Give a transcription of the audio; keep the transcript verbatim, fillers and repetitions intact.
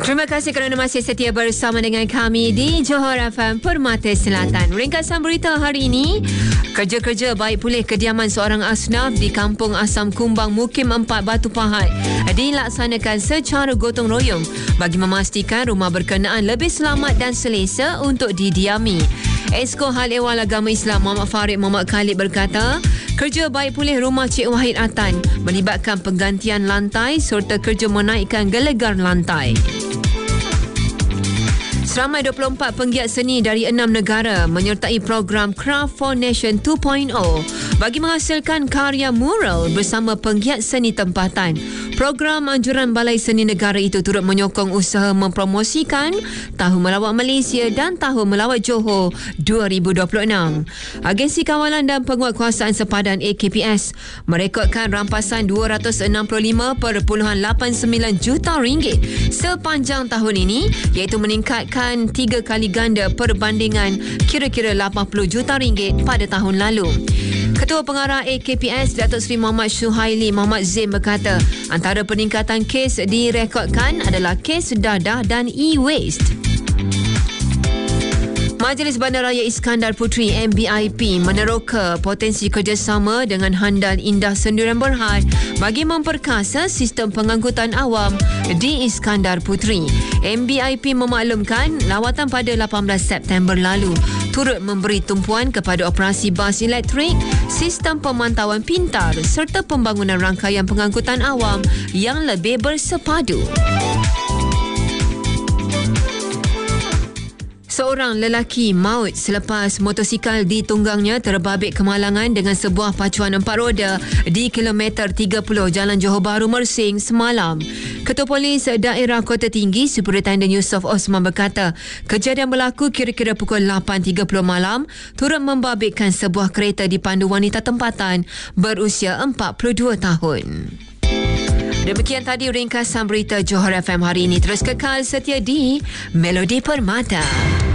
Terima kasih kerana masih setia bersama dengan kami di Johor F M Permata Selatan. Ringkasan berita hari ini, kerja-kerja baik pulih kediaman seorang asnaf di Kampung Asam Kumbang Mukim empat Batu Pahat dilaksanakan secara gotong royong bagi memastikan rumah berkenaan lebih selamat dan selesa untuk didiami. Esko Hal Ehwal Agama Islam Muhammad Farid Muhammad Khalid berkata, kerja baik pulih rumah Cik Wahid Atan melibatkan penggantian lantai serta kerja menaikkan gelegar lantai. Seramai dua puluh empat penggiat seni dari enam negara menyertai program Craft for Nation dua titik kosong bagi menghasilkan karya mural bersama penggiat seni tempatan. Program anjuran Balai Seni Negara itu turut menyokong usaha mempromosikan Tahun Melawat Malaysia dan Tahun Melawat Johor dua ribu dua puluh enam. Agensi Kawalan dan Penguatkuasaan Sepadan A K P S merekodkan rampasan dua ratus enam puluh lima perpuluhan lapan sembilan juta ringgit sepanjang tahun ini, iaitu meningkatkan tiga kali ganda perbandingan kira-kira lapan puluh juta ringgit pada tahun lalu. Ketua Pengarah A K P S Datuk Seri Muhammad Syuhaili Muhammad Zain berkata, antara peningkatan kes direkodkan adalah kes dadah dan e-waste. Majlis Bandaraya Iskandar Puteri M B I P meneroka potensi kerjasama dengan Handal Indah Sendirian Berhad bagi memperkasa sistem pengangkutan awam di Iskandar Puteri. M B I P memaklumkan lawatan pada lapan belas September lalu turut memberi tumpuan kepada operasi bas elektrik, sistem pemantauan pintar serta pembangunan rangkaian pengangkutan awam yang lebih bersepadu. Seorang lelaki maut selepas motosikal ditunggangnya terbabit kemalangan dengan sebuah pacuan empat roda di kilometer tiga puluh Jalan Johor Bahru Mersing semalam. Ketua Polis Daerah Kota Tinggi Superintendent Yusof Osman berkata, kejadian berlaku kira-kira pukul lapan tiga puluh malam turut membabitkan sebuah kereta dipandu wanita tempatan berusia empat puluh dua tahun. Demikian tadi ringkasan berita Johor F M hari ini. Terus kekal setia di Melodi Permata.